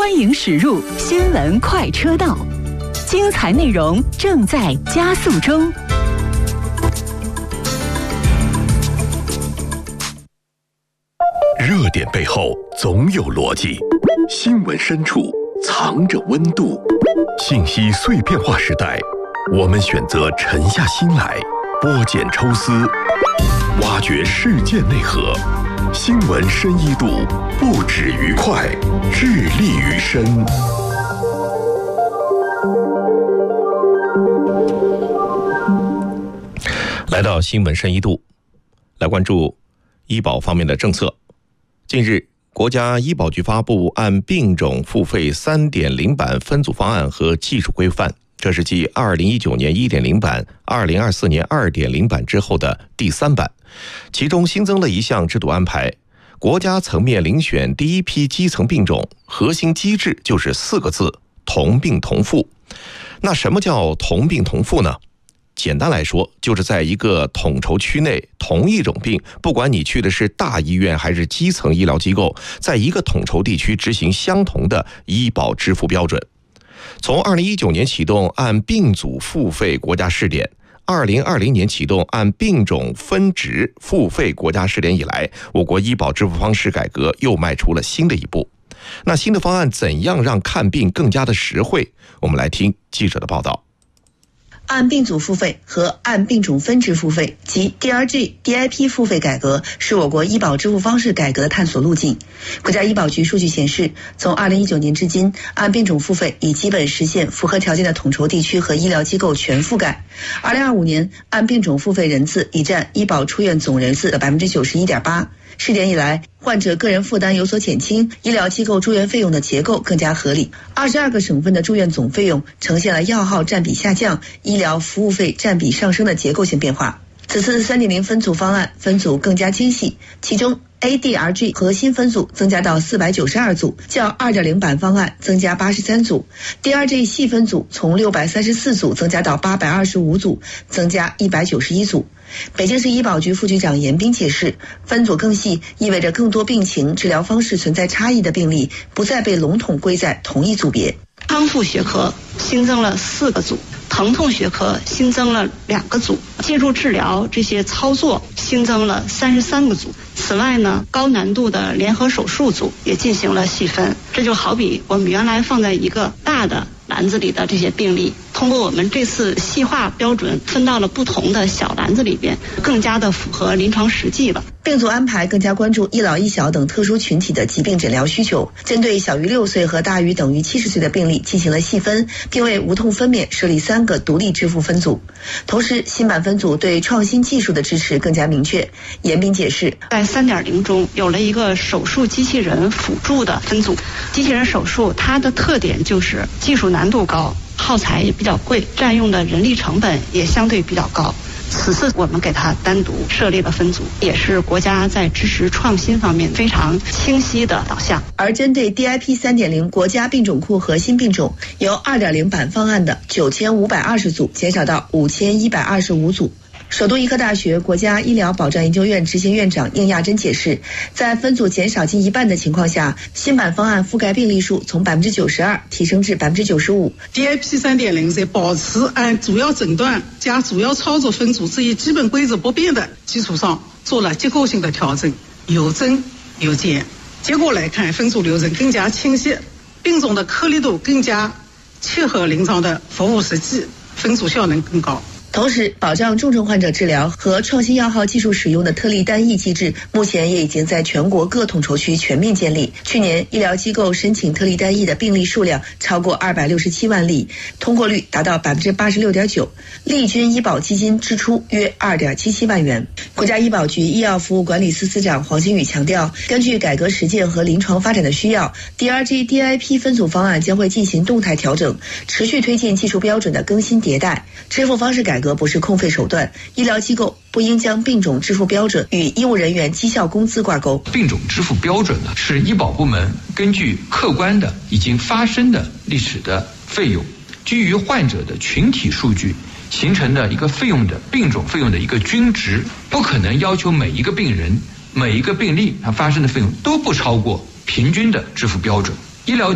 欢迎驶入新闻快车道，精彩内容正在加速中。 热点背后总有逻辑，新闻深处藏着温度。信息碎片化时代，我们选择沉下心来，剥茧抽丝，挖掘事件内核。新闻深一度，不止于快，致力于深。 来到新闻深一度，来关注医保方面的政策。近日，国家医保局发布按病种付费 3.0 版分组方案和技术规范，这是继2019年 1.0 版、2024年 2.0 版之后的第3版。其中新增了一项制度安排，国家层面遴选第一批基层病种，核心机制就是4个字：同病同付。那什么叫同病同付呢？简单来说，就是在一个统筹区内，同一种病，不管你去的是大医院还是基层医疗机构，在一个统筹地区执行相同的医保支付标准。从2019年启动按病组付费国家试点，2020年启动按病种分值付费国家试点以来，我国医保支付方式改革又迈出了新的一步。那新的方案怎样让看病更加的实惠？我们来听记者的报道。 按病组付费和按病种分值付费及 DRG、DIP 付费改革是我国医保支付方式改革的探索路径。国家医保局数据显示，从2019年至今，按病种付费已基本实现符合条件的统筹地区和医疗机构全覆盖。2025年，按病种付费人次已占医保出院总人次的 91.8%。试点以来，患者个人负担有所减轻，医疗机构住院费用的结构更加合理。22个省份的住院总费用呈现了药号占比下降、医疗服务费占比上升的结构性变化。此次 3.0 分组方案分组更加精细，其中 ADRG 核心分组增加到492组，较 2.0 版方案增加83组。DRG 细分组从634组增加到825组，增加191组。北京市医保局副局长严斌解释，分组更细意味着更多病情、治疗方式存在差异的病例不再被笼统归在同一组别。 康复学科新增了4个组，疼痛学科新增了2个组，介入治疗这些操作新增了33个组。此外呢，高难度的联合手术组也进行了细分。这就好比我们原来放在一个大的篮子里的这些病例，通过我们这次细化标准分到了不同的小篮子里边，更加的符合临床实际了。 病组安排更加关注一老一小等特殊群体的疾病诊疗需求，针对小于6岁和大于等于70岁的病例进行了细分，并为无痛分娩设立3个独立支付分组。同时，新版分组对创新技术的支持更加明确。严斌解释， 在 3.0 中有了一个手术机器人辅助的分组。机器人手术它的特点就是技术难度高，耗材也比较贵，占用的人力成本也相对比较高。此次我们给它单独设立了分组，也是国家在支持创新方面非常清晰的导向。 而针对 DIP 3.0 国家病种库核心病种，由 2.0 版方案的9520组减少到5125组。首都医科大学国家医疗保障研究院执行院长应亚珍解释，在分组减少近一半的情况下，新版方案覆盖病例数从 92% 提升至 95%。 DIP 3.0 在保持按主要诊断加主要操作分组这一基本规则不变的基础上，做了结构性的调整，有增有减。结果来看，分组流程更加清晰，病种的颗粒度更加切合临床的服务实际，分组效能更高。 同时，保障重症患者治疗和创新药号技术使用的特例单一机制，目前也已经在全国各统筹区全面建立。去年，医疗机构申请特例单一的病例数量超过267万例，通过率达到 86.9%， 历均医保基金支出约 2.77 万元。国家医保局医药服务管理司司长黄新宇强调，根据改革实践和临床发展的需要， DRG、DIP 分组方案将会进行动态调整，持续推进技术标准的更新迭代。支付方式改革不是空费手段，医疗机构不应将病种支付标准与医务人员绩效工资挂钩。 病种支付标准呢，是医保部门根据客观的已经发生的历史的费用，基于患者的群体数据形成的一个费用的病种费用的一个均值，不可能要求每一个病人每一个病例它发生的费用都不超过平均的支付标准。医疗